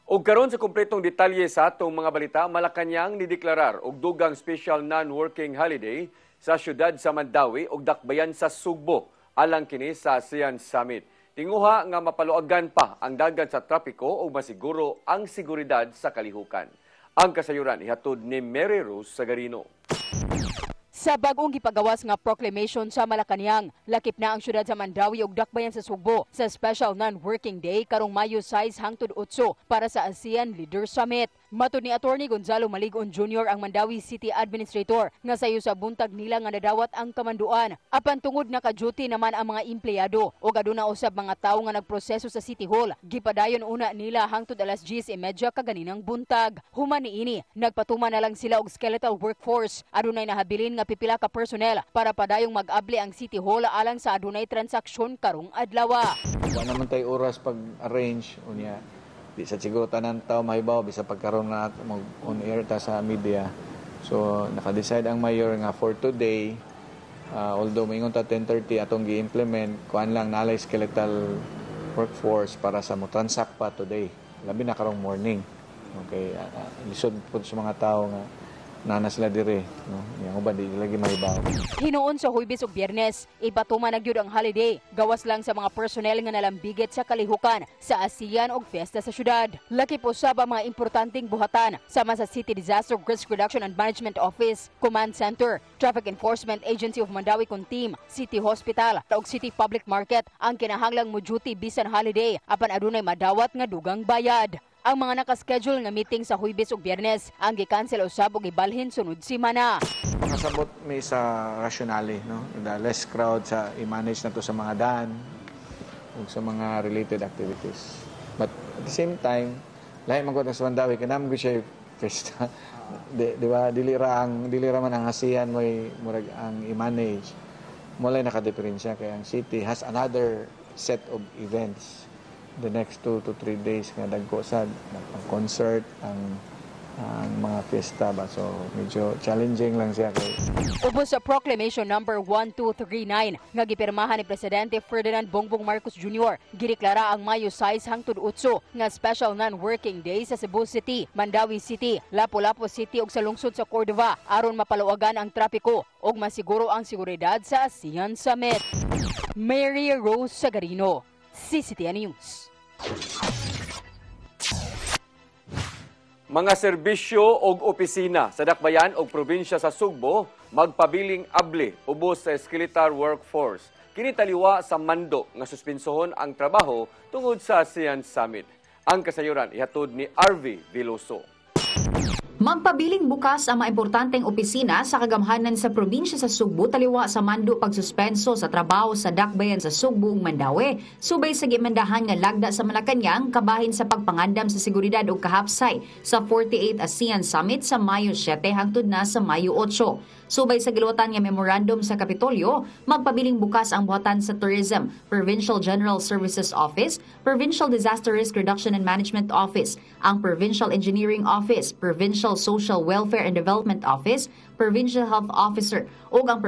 Ug karon sa kumpletong detalye sa atong mga balita, Malacañang nideklarar og dugang special non-working holiday sa syudad sa Mandawi ug dakbayan sa Sugbo alang kini sa ASEAN Summit. Tinguha nga mapaluagan pa ang dagat sa trapiko ug masiguro ang seguridad sa kalihukan. Ang kasayuran ihatod ni Mary Rose Sagarino. Sa bagong gipagawas nga proclamation sa Malacañang, lakip na ang syudad sa Mandawi ug dakbayan sa Sugbo sa Special Non-Working Day karong Mayo 6 hangtod 8 para sa ASEAN Leaders Summit. Matud ni Attorney Gonzalo Maligon Jr. ang Mandawi City Administrator nga sayo sa buntag nila nga nadawat ang kamanduan. Apan tungod naka-duty naman ang mga empleyado o aduna usab mga tawo nga nagproseso sa City Hall. Gipadayon una nila hangtod alas 10:30 kaganinang buntag. Human niini, nagpatuman na lang sila og skeletal workforce. Adunay nahabilin nga pipila ka personnel para padayong mag-abli ang City Hall alang sa adunay transaksyon karong adlaw. Wa naman tay oras pag-arrange unya. Di sa siguro tanan tao mahibaw bisa pagkaroon na on air ta sa media. So naka-decide ang mayor nga for today, although maingon ta 10:30 atong gi-implement kuan lang nalay skeletal workforce para sa mo transact pa today. Labi na karong morning. Okay, lisod pud sa mga tao nga nana sila dire, no? Yang uban di lagi mahibaw. Hinuon sa Huwebes ug Biyernes, ipatuman na gyud ang holiday. Gawas lang sa mga personnel nga nalambigit sa kalihukan sa ASEAN ug fiesta sa syudad. Laki po sa mga importanteng buhatan sama sa City Disaster Risk Reduction and Management Office, Command Center, Traffic Enforcement Agency of Mandawi kun team, City Hospital ug City Public Market ang kinahanglang mo duty bisan holiday apan adunay madawat nga dugang bayad. Ang mga nakaschedule nga meeting sa Huwebes ug Biyernes ang gi-cancel usab ug ibalhin sunod semana. Makasabot may sa rationale, no? The less crowd sa i-manage na to sa mga daan ug sa mga related activities. But at the same time, lahi man ko sa Mandawi kanam gyud siya festa. Di ba dili ra man ang ASEAN moy murag ang i-manage. Mulay naka-diferensya kay ang city has another set of events the next 2 to 3 days nga dagko sad ang concert ang mga fiesta ba, so medyo challenging lang siya kay. Ubos sa Proclamation number 1239 nga gipirmahan ni Presidente Ferdinand Bongbong Marcos Jr. Gideklara ang Mayo 6 hangtod 8 nga special non-working day sa Cebu City, Mandawi City, Lapu-Lapu City ug sa lungsod sa Cordova aron mapaluwagan ang trapiko ug masiguro ang seguridad sa ASEAN Summit. Mary Rose Sagarino, CCTN News. Mga serbisyo og opisina sa dakbayan og probinsya sa Sugbo magpabiling abli ubos sa skeletal workforce. Kini taliwa sa mando nga suspensohon ang trabaho tungod sa ASEAN Summit. Ang kasayuran ihatod ni RV Veloso. Magpabiling bukas ang mga importanteng opisina sa kagamhanan sa probinsya sa Sugbo taliwa sa mando pagsuspenso sa trabaho sa dakbayan sa Sugbo ug Mandawi, subay sa gimandahan nga lagda sa Malacañang kabahin sa pagpangandam sa seguridad ug kahapsay sa 48th ASEAN Summit sa Mayo 7 hangtod na sa Mayo 8. Subay sa giluwatan nga memorandum sa Kapitolyo, magpabiling bukas ang buhatan sa Tourism, Provincial General Services Office, Provincial Disaster Risk Reduction and Management Office, ang Provincial Engineering Office, Provincial Social Welfare and Development Office, Provincial Health Officer, ug ang